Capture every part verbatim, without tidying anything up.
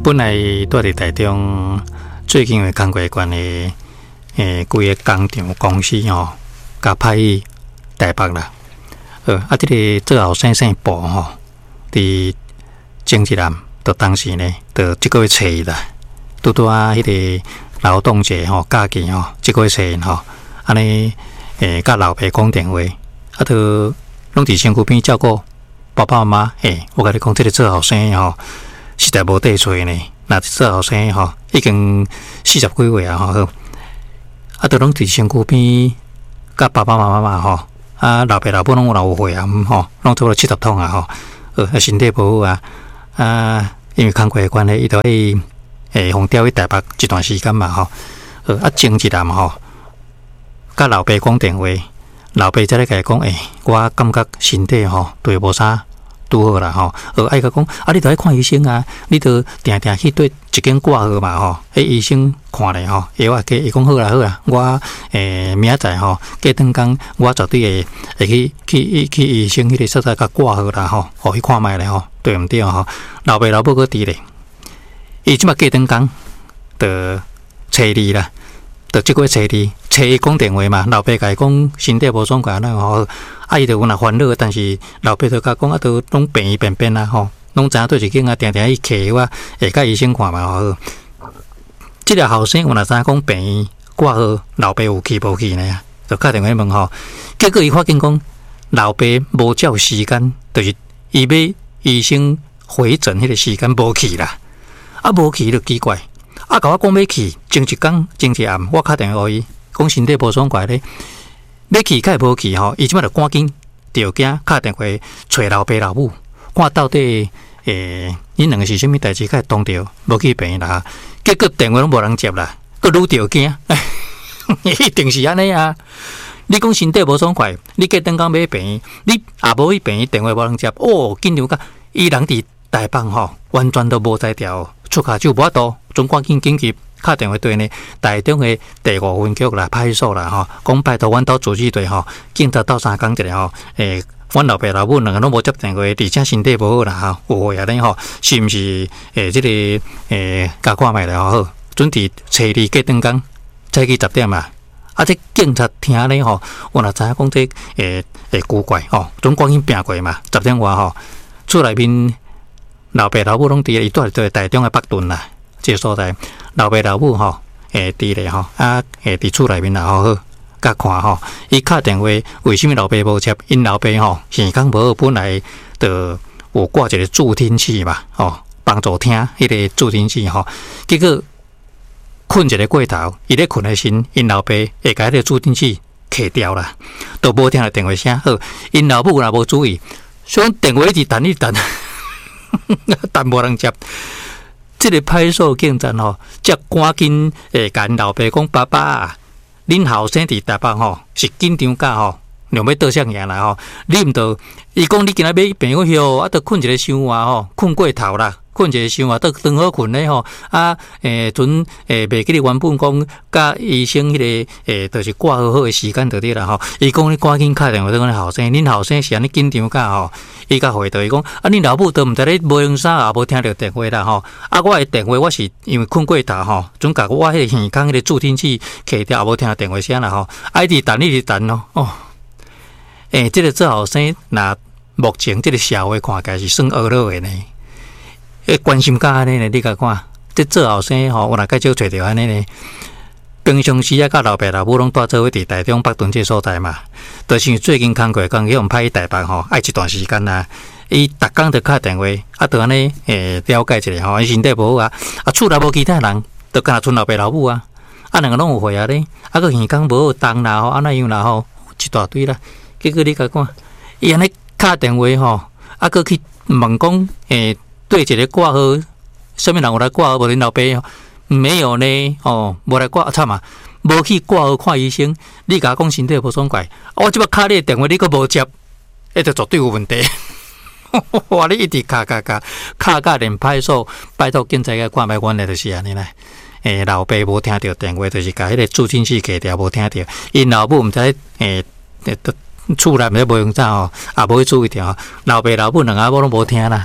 本来住伫台中，最近的工过关的诶，规个工厂公司吼，甲派去台北啦。呃，啊，这个做后生生部吼，伫前一任，到当时呢，到即个月初一啦，拄拄啊，迄个劳动节吼，假期吼，即个月初一吼，安尼诶，甲老爸讲电话，啊，都拢伫身躯边照顾爸爸妈妈。诶，我甲你讲，这个做后生吼，实在无地找呢。那做后生吼，已经四十几岁啊吼，啊，都拢伫身躯边，甲爸爸妈妈嘛吼。啊，老爸老母拢有老岁啊，吼，拢做了七十桶啊，吼，呃，身体无好啊，啊，因为工作的关系，伊都去诶，互调去台北一段时间嘛，吼，呃，啊，前一任吼，甲老爸讲电话，老爸才咧甲伊讲，诶，我感觉身体吼对无啥拄好啦，吼，呃，爱甲讲，啊，你著爱看医生啊，你著定定去对一间挂号嘛，吼，迄医生看咧吼，药啊，伊讲好啦好啦，我诶明仔载吼，过顿工，我绝对会会去去去医生迄个所在甲挂号啦，吼，互伊看卖咧吼，对毋对吼？老爸老母搁伫咧，伊即摆过顿工，着初二啦，着即个月初二，初一讲电话嘛，老爸甲伊讲身体无爽快那吼，啊伊着有若烦恼，但是老爸着甲讲啊，着拢病医便便啦吼，拢知影对一间啊，定定去摕药啊，会甲医生看嘛吼。即个后生有若知影讲病院挂号，老爸有去无去呢？就打电话问吼，结果伊发现讲老爸无照时间，就是伊要医生回诊迄个时间无去啦，啊无去就奇怪，啊甲我讲要去，前一工前一暗我打电话互伊，讲身体无爽快咧，要去甲无去吼，伊即摆就赶紧着惊打电话找老爸老母，看到底诶，因两个是啥物代志，甲当着无去病院啦。结果电话拢无人接啦，佫愈着惊，一定是安尼啊！你讲身体无爽快，你过顿工买病院，你也无去病院，电话无人接，哦，紧张甲伊人伫台北吼，完全都无在调，出骹就无法度，总赶紧紧急打电话对呢，台中的第五分局啦、派出所啦吼，讲拜托阮兜主治队吼，警察斗相共一下吼，诶。阮老爸老母两个拢无接电话，而且身体无好啦，吼，有话安尼吼，是毋是？诶，即、这个诶，甲看卖了好，准伫初二过顿工，早起十点啊。啊，这警察听咧吼，我若知影讲这诶诶古怪吼，总赶紧拼过嘛，十点外吼，厝内面老爸老母拢伫咧，伊住伫台中诶北屯啦，这个所在，老爸老母吼，诶伫咧吼，啊诶伫厝内面啦，好好。甲看吼，伊打电话为什么老爸无接？因老爸吼耳孔无好，本来就有挂一个助听器嘛，吼帮助听迄个助听器吼。结果困一个过头，伊咧困诶时，因老爸会甲迄个助听器摕掉啦，都无听到电话声。好，因老母若无注意，所以电话一直等一直等，等无人接。这个派出所警察吼，则赶紧诶，甲因老爸讲爸爸。恁后生伫台北吼是紧张甲吼，又要倒向赢啦吼。你毋着，伊讲你今仔买病药药，啊，着困一个伤晚吼，困过头啦，困一个伤晚，得刚好困咧吼。啊，诶，阵诶，袂记你原本讲甲医生迄、那个诶，就是挂号好诶时间就对啦吼。伊讲你赶紧打电话对阮后生，恁后生是安尼紧张甲吼。伊甲回答伊讲，啊，恁老母都毋知咧无用啥，也无听着电话啦吼。啊，我诶电话我是因为困过头吼，准甲我迄个耳孔迄个助听器摕掉，也无听电话声啦吼。啊，一直等一直等咯，哦。诶，即、这个做后生，那目前即个社会看起来是算恶劣诶呢。诶，关心甲安尼呢，你甲看，即做后生吼，我若介少找着安尼呢。平常时啊，甲老爸老母拢住做伙伫台中北屯这所在嘛，就是最近工过工，伊用派去台北吼，爱一段时间啦。伊逐工着打电话，啊，着安尼诶了解一下吼，伊身体无好啊，啊，厝内无其他人，着干剩老爸老母啊，啊，两个拢有岁啊咧，啊，个耳孔无好动啦吼，啊那样啦吼，一大堆啦。结果你甲看，伊安尼打电话吼，啊，个去问讲诶，对一个挂号，什么人有来挂号？无恁老爸吼？没有呢，哦，无来挂，惨啊，无去挂号看医生。你甲我讲身体无爽快，我即摆敲你电话，你佫无接，迄就绝对有问题。哇！你一直敲敲敲，敲到连派出所，拜托警察个看卖阮诶，就是安尼啦。诶，老爸无听到电话，就是甲迄个助听器摕掉，无听到。因老母毋知诶，厝内面无用啥吼，也无去注意着。老爸老母两个某拢无听啦。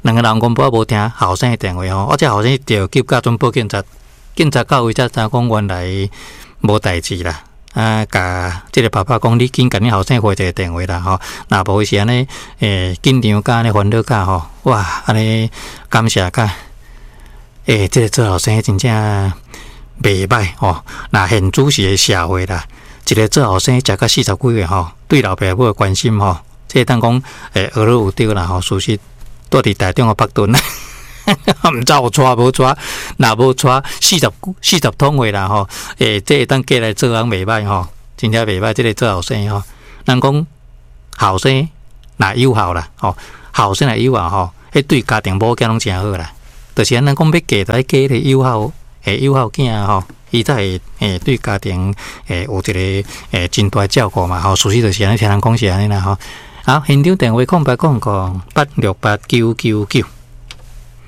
两个人公婆无听后生的电话吼，我这后生就急甲准报警察，警察到位才知讲原来无代志啦。啊，甲即个爸爸讲，你紧甲你后生回一个电话啦吼，若无是安尼，诶，紧张甲安尼烦恼甲吼，哇，安尼感谢甲，诶，即个做后生真正袂歹吼。若现主是个社会啦，一个做后生食到四十几岁吼，对老爸母的关心吼，即当讲诶，学了有对啦吼，事实住伫台中的北屯啦。毋知有带无带，若无带四十四十通话啦吼，诶，这会当过来做人袂歹吼，真正袂歹。这个做后生吼，咱讲后生若有效啦吼，后生若有效吼，迄对家庭保健拢诚好啦。就是咱讲要嫁在嫁咧有效诶有效囝吼，伊才会诶对家庭诶有一个诶真大照顾嘛吼。事实就是安尼，听人讲是安尼啦吼。好，现场电话空白空空八六八九九九。